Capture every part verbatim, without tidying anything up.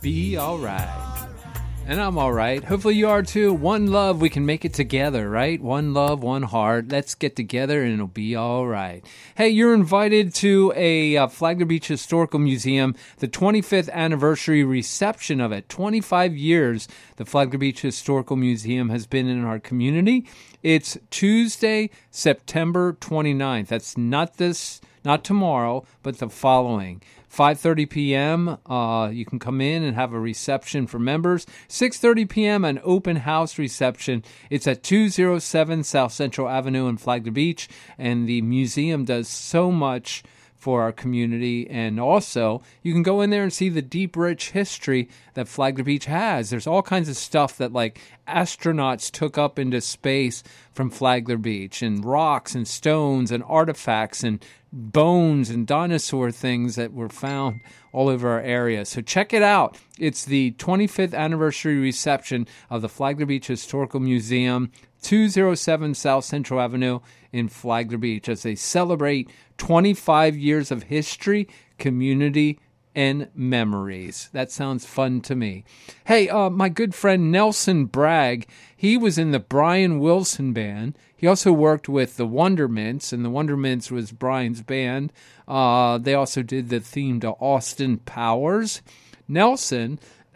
Be all right. And I'm all right. Hopefully you are too. One love, we can make it together, right? One love, one heart. Let's get together and it'll be all right. Hey, you're invited to a uh, Flagler Beach Historical Museum, the twenty-fifth anniversary reception of it. twenty-five years the Flagler Beach Historical Museum has been in our community. It's Tuesday, September twenty-ninth. That's not this, not tomorrow, but the following. five thirty p.m., uh, you can come in and have a reception for members. six thirty p.m., an open house reception. It's at two oh seven South Central Avenue in Flagler Beach, and the museum does so much for our community. And also, you can go in there and see the deep, rich history that Flagler Beach has. There's all kinds of stuff that, like, astronauts took up into space from Flagler Beach, and rocks and stones and artifacts and bones and dinosaur things that were found all over our area. So check it out. It's the twenty-fifth anniversary reception of the Flagler Beach Historical Museum, two oh seven South Central Avenue in Flagler Beach, as they celebrate twenty-five years of history, community, and memories. That sounds fun to me. Hey, uh, my good friend Nelson Bragg, he was in the Brian Wilson Band. He also worked with the Wondermints, and the Wondermints was Brian's band. Uh, they also did the theme to Austin Powers. Nelson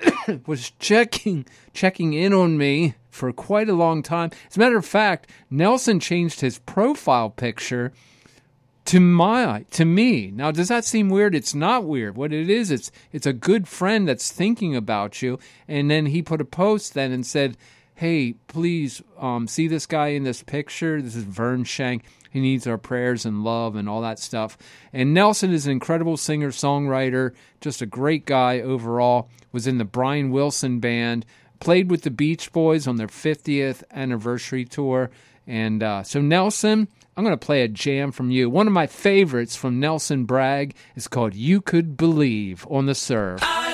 was checking checking in on me for quite a long time. As a matter of fact, Nelson changed his profile picture to my to me. Now, does that seem weird? It's not weird. What it is, it's it's a good friend that's thinking about you. And then he put a post then and said, hey, please um, see this guy in this picture. This is Vern Shank. He needs our prayers and love and all that stuff. And Nelson is an incredible singer-songwriter, just a great guy overall, was in the Brian Wilson Band, played with the Beach Boys on their fiftieth anniversary tour. And uh, so, Nelson, I'm going to play a jam from you. One of my favorites from Nelson Bragg is called You Could Believe on the Surf.